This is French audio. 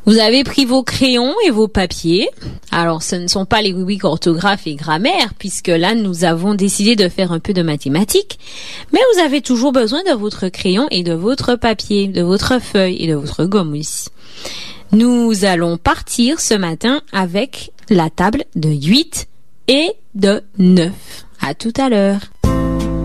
Vous avez pris vos crayons et vos papiers. Alors, ce ne sont pas les rubriques orthographe et grammaire, puisque là, nous avons décidé de faire un peu de mathématiques. Mais vous avez toujours besoin de votre crayon et de votre papier, de votre feuille et de votre gomme aussi. Nous allons partir ce matin avec la table de 8 et de 9. À tout à l'heure.